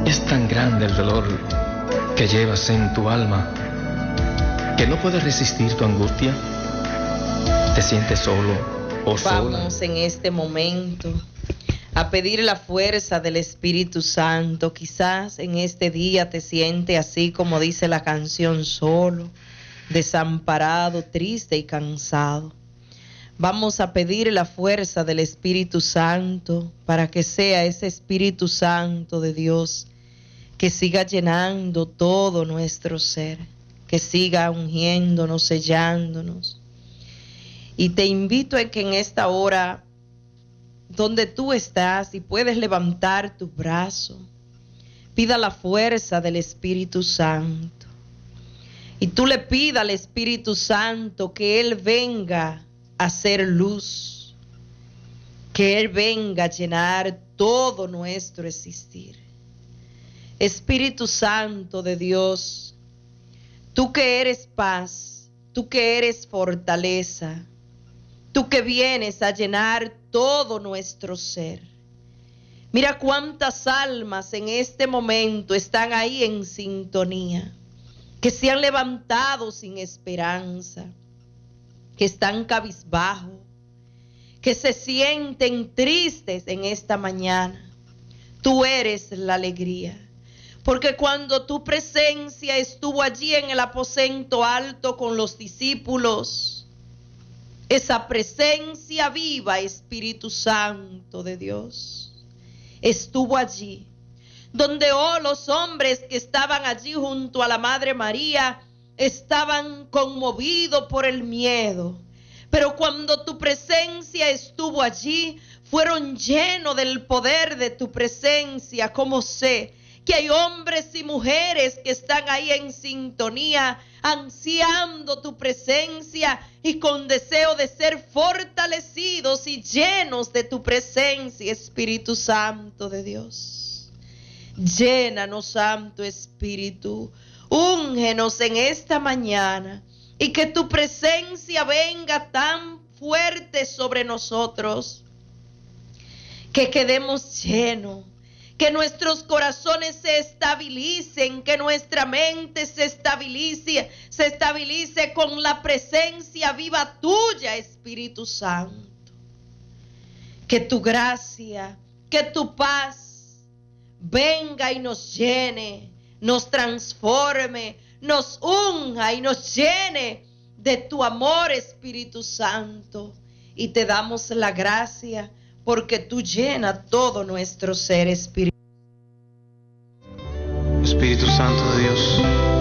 Es tan grande el dolor que llevas en tu alma que no puedes resistir tu angustia. Te sientes solo o sola. Vamos en este momento a pedir la fuerza del Espíritu Santo. Quizás en este día te sientes así como dice la canción, solo, desamparado, triste y cansado. Vamos a pedir la fuerza del Espíritu Santo para que sea ese Espíritu Santo de Dios que siga llenando todo nuestro ser, que siga ungiéndonos, sellándonos. Y te invito a que en esta hora, donde tú estás y puedes levantar tu brazo, pida la fuerza del Espíritu Santo. Y tú le pidas al Espíritu Santo que Él venga a hacer luz, que Él venga a llenar todo nuestro existir. Espíritu Santo de Dios, tú que eres paz, tú que eres fortaleza, tú que vienes a llenar todo nuestro ser. Mira cuántas almas en este momento están ahí en sintonía, que se han levantado sin esperanza, que están cabizbajo, que se sienten tristes en esta mañana. Tú eres la alegría. Porque cuando tu presencia estuvo allí en el aposento alto con los discípulos, esa presencia viva, Espíritu Santo de Dios, estuvo allí. Donde los hombres que estaban allí junto a la Madre María estaban conmovidos por el miedo. Pero cuando tu presencia estuvo allí, fueron llenos del poder de tu presencia. Como sé que hay hombres y mujeres que están ahí en sintonía, ansiando tu presencia y con deseo de ser fortalecidos y llenos de tu presencia, Espíritu Santo de Dios. Llénanos, Santo Espíritu, úngenos en esta mañana y que tu presencia venga tan fuerte sobre nosotros que quedemos llenos. Que nuestros corazones se estabilicen, que nuestra mente se estabilice con la presencia viva tuya, Espíritu Santo. Que tu gracia, que tu paz venga y nos llene, nos transforme, nos unja y nos llene de tu amor, Espíritu Santo. Y te damos la gracia porque tú llenas todo nuestro ser, Espíritu Espíritu Santo de Dios,